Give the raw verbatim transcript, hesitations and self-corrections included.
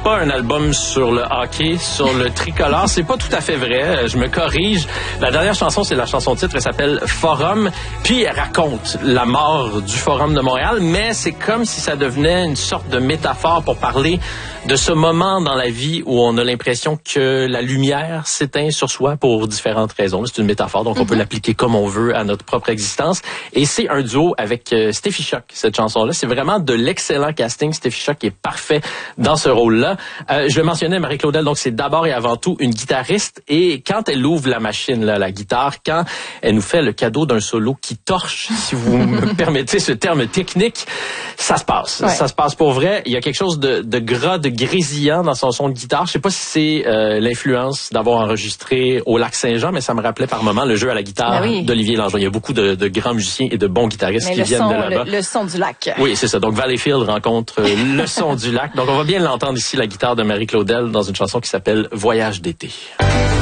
pas un album sur le hockey, sur le tricolore. C'est pas tout à fait vrai. Je me corrige. La dernière chanson, c'est la chanson titre. Elle s'appelle Forum. Puis elle raconte la mort du Forum de Montréal, mais c'est comme si ça devenait une sorte de métaphore pour parler de ce moment dans la vie où on a l'impression que la lumière s'éteint sur soi pour différentes raisons. C'est une métaphore, donc on mm-hmm. peut l'appliquer comme on veut à notre propre existence. Et c'est un duo avec euh, Steffi Choc, cette chanson-là. C'est vraiment de l'excellent casting. Steffi Choc est parfait dans ce rôle-là. Euh, je vais mentionner Marie-Claudel, donc c'est d'abord et avant tout une guitariste. Et quand elle ouvre la machine, là, la guitare, quand elle nous fait le cadeau d'un solo qui torche, si vous me permettez ce terme technique, ça se passe. Ouais. Ça se passe pour vrai. Il y a quelque chose de, de gras, de grésillant dans son son de guitare. Je sais pas si c'est euh, l'influence d'avoir enregistré au Lac-Saint-Jean, mais ça me rappelait par moments le jeu à la guitare ben oui. d'Olivier Langevin. Il y a beaucoup de, de grands musiciens et de bons guitaristes mais qui viennent son, de là-bas. Le, le son du lac. Oui, c'est ça. Donc Valleyfield rencontre le son du lac. Donc on va bien l'entendre ici, la guitare de Marie-Claudel, dans une chanson qui s'appelle Voyage d'été.